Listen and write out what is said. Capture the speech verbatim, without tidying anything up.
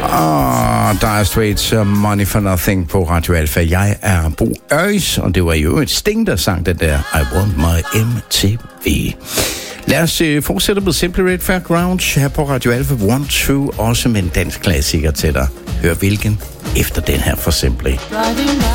Og Dire Straits uh, Money for Nothing på Radio Alpha. Jeg er Bo Øis, og det var jo et Sting, der sang det der I Want My M T V. Lad os uh, fortsætte med Simply Red Fairgrounds her på Radio Alpha One Two, også med en dansk klassiker til dig. Hør hvilken efter den her for Simply.